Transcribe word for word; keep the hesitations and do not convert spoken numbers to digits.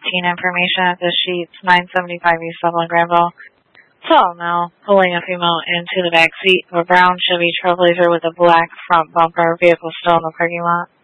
fifteen information at the Sheets, nine seventy-five East Dublin Granville. Tall male, pulling a female into the back seat of a brown Chevy Trailblazer with a black front bumper, vehicle still in the parking lot.